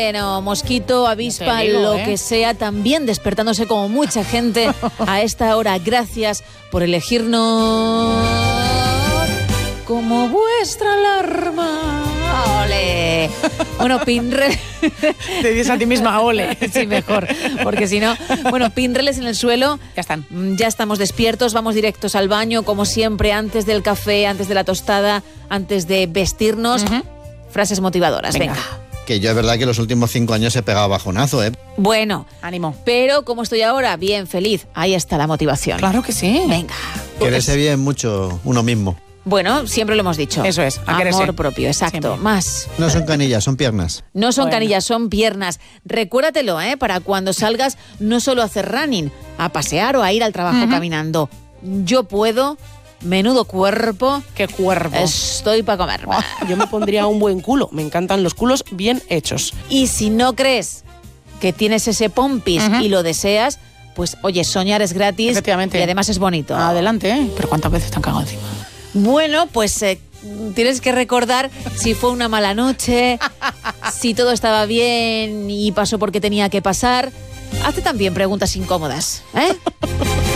Bueno, mosquito, avispa, lo que sea, también despertándose como mucha gente a esta hora. Gracias por elegirnos como vuestra alarma. ¡Ole! Bueno, Pinrel... Te dices a ti misma, ole. Sí, mejor, porque si no... Bueno, Pinreles en el suelo. Ya están. Ya estamos despiertos, vamos directos al baño, como siempre, antes del café, antes de la tostada, antes de vestirnos. Frases motivadoras, venga. Que yo es verdad que los últimos 5 años he pegado bajonazo, ¿eh? Bueno, ánimo. Pero como estoy ahora, bien, feliz, ahí está la motivación. Claro que sí. Venga. Quererse bien mucho uno mismo. Bueno, siempre lo hemos dicho. Eso es, a quererse. Amor propio, exacto. Siempre. Más. No son canillas, son piernas. No son canillas, son piernas. Recuérdatelo, para cuando salgas, no solo a hacer running, a pasear o a ir al trabajo caminando. Yo puedo, menudo cuerpo. ¡Qué cuerpo! Estoy para comer. Yo me pondría un buen culo. Me encantan los culos bien hechos. Y si no crees que tienes ese pompis y lo deseas, pues oye, soñar es gratis. Efectivamente. Y además es bonito. Adelante, ¿eh? Pero ¿cuántas veces te han cagado encima? Bueno, pues tienes que recordar si fue una mala noche, si todo estaba bien y pasó porque tenía que pasar. Hazte también preguntas incómodas, ¿eh?